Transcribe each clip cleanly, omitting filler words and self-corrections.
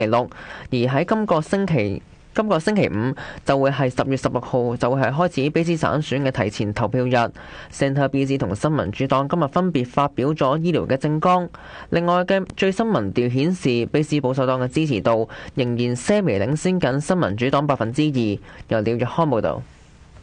6，而喺今個星期五就會係10月16號，就會係開始卑詩省選嘅提前投票日。Centre BC 同新民主黨今日分別發表咗醫療嘅政綱。另外嘅最新民調顯示，卑詩保守黨嘅支持度仍然些微領先緊新民主黨2%。由廖若康報導。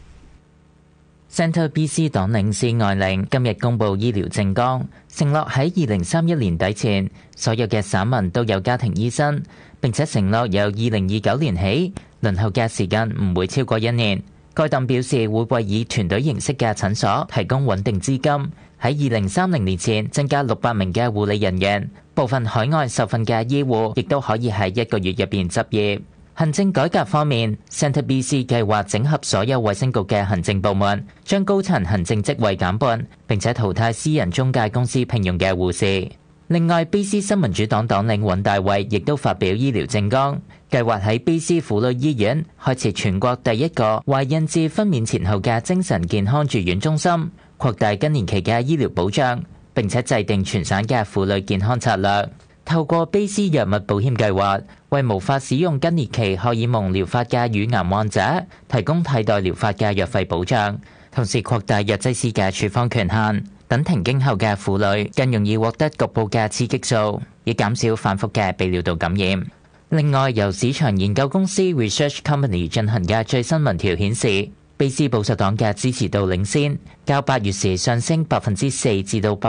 Centre BC 黨領施愛玲今日公布醫療政綱，承諾喺2031年底前，所有嘅省民都有家庭醫生，並且承諾由2029年起，輪候嘅時間唔會超過1年。該黨表示會為以團隊形式嘅診所提供穩定資金，喺2030年前增加600名嘅護理人員，部分海外受訓嘅醫護亦都可以喺1個月入邊執業。行政改革方面 ，Centre BC 計劃整合所有衛生局嘅行政部門，將高層行政職位減半，並且淘汰私人中介公司聘用嘅護士。另外，卑詩新民主黨黨領尹大衛亦都發表醫療政綱，計劃喺卑詩婦女醫院開設全國第一個懷孕至分娩前後嘅精神健康住院中心，擴大更年期嘅醫療保障，並且制定全省嘅婦女健康策略。透過卑詩藥物保險計劃，為無法使用更年期荷爾蒙療法嘅乳癌患者提供替代療法嘅藥費保障，同時擴大藥劑師嘅處方權限，等停經後嘅婦女更容易獲得局部嘅雌激素，以減少反覆嘅泌尿道感染。另外，由市場研究公司 Research Company 進行嘅最新民調顯示，卑詩保守黨嘅支持度領先，較8月時上升4%至到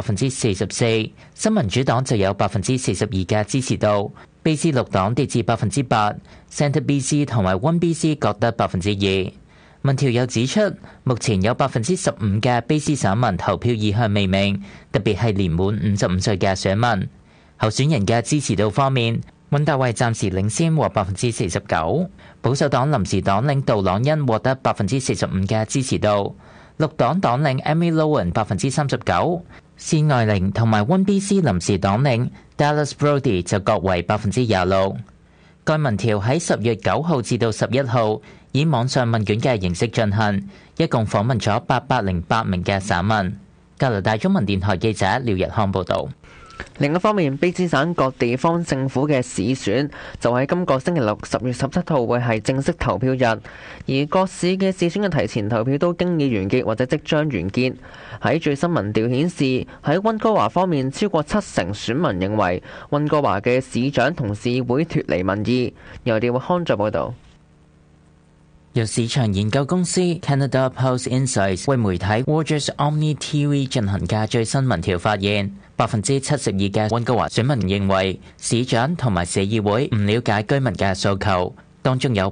44%，新民主黨就有42%嘅支持度，卑詩綠黨跌至8%，Centre BC 同埋One BC 各得2%。民調又指出，目前有15%嘅卑詩省民投票意向未明，特別係年滿55歲嘅選民。候選人嘅支持度方面，尹大衛暫時領先獲49%，保守黨臨時黨領杜朗恩獲得45%嘅支持度，綠黨黨領 Amy Lowen 39%，施愛玲同埋 One BC 臨時黨領 Dallas Brody 就各為26%。該民調喺10月9號至到11號以網上問卷嘅形式進行，一共訪問咗808名嘅省民。加拿大中文電台記者廖日康報導。 另一方面，卑詩省各地方政府嘅市選就喺今個星期六10月17號會係正式投票日，而各市嘅市選嘅提前投票都經已完結或者即將完結。喺最新民調顯示，喺溫哥華方面，超過70%選民認為溫哥華嘅市長同市會脫離民意。由廖康在報導。 由市場研究公司 Canada Pulse Insights 為媒體 Rogers Omni TV 進行嘅最新民調發現，72%嘅溫哥華選民認為市長同埋市議會唔了解居民嘅訴求，當中有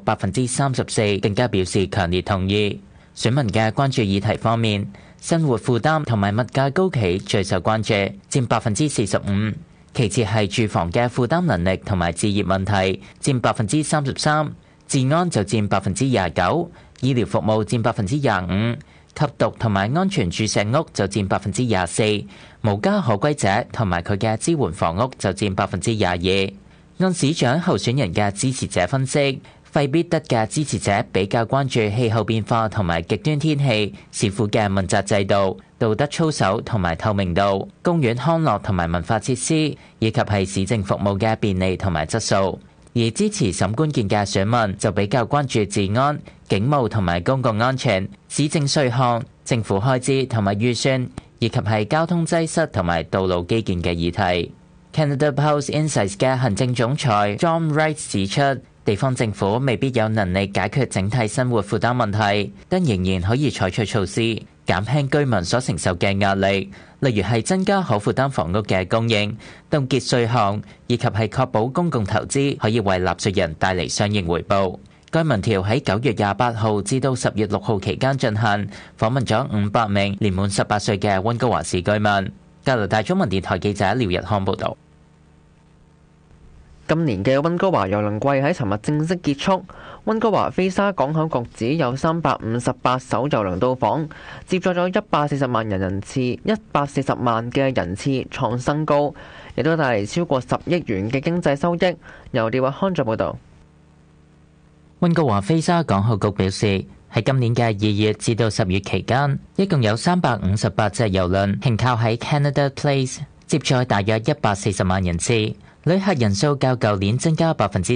34%更加表示強烈同意。選民嘅關注議題方面，生活負擔同埋物價高企最受關注，佔45%，其次係住房嘅負擔能力同埋置業問題，佔33%。治安就佔29%，醫療服務佔25%，吸毒同埋安全注射屋就佔24%，無家可歸者同埋佢嘅支援房屋就佔22%。按市長候選人嘅支持者分析，費必德嘅支持者比較關注氣候變化同埋極端天氣、市府嘅問責制度、道德操守同埋透明度、公園康樂同埋文化設施，以及係市政服務嘅便利同埋質素。而支持沈關鍵嘅選民就比較關注治安、警務同埋公共安全、市政稅項、政府開支同埋預算，以及係交通擠塞同埋道路基建嘅議題。Canada Pulse Insights 嘅行政總裁 John Wright 指出，地方政府未必有能力解決整體生活負擔問題，但仍然可以採取措施減輕居民所承受嘅壓力，例如係增加可負擔房屋嘅供應、凍結稅項，以及係確保公共投資可以為納稅人帶嚟相應回報。該民調喺9月28號至到10月6號期間進行，訪問咗500名年滿18歲嘅溫哥華市居民。加拿大中文電台記者廖日康報導。 今年嘅溫哥華郵輪季喺尋日正式結束，溫哥華菲沙港口局指有358艘郵輪到訪，接載咗140萬140萬嘅人次，創新高，亦都帶嚟超過10億元嘅經濟收益。由廖康在報導。 溫哥華菲沙港口局表示，喺今年嘅2月至到10月期間，一共有358隻郵輪停靠喺 Canada Place，接載大約140萬人次。 旅客人數較舊年增加